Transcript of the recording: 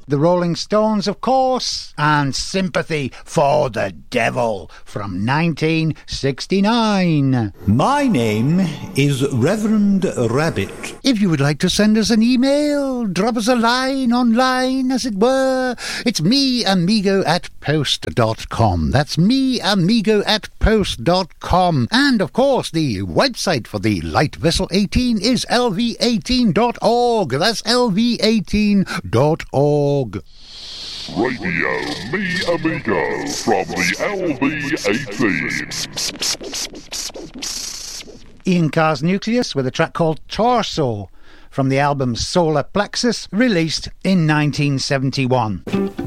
The Rolling Stones, of course, and Sympathy for the Devil from 1969. My name is Reverend Rabbit. If you would like to send us an email, drop us a line online, as it were, it's meamigo@post.com. That's meamigo@post.com. And, of course, the website for the Light Vessel 18 is lv18.org. That's lv18.org. Radio Me Amigo from the LV18. Ian Carr's Nucleus with a track called Torso from the album Solar Plexus, released in 1971.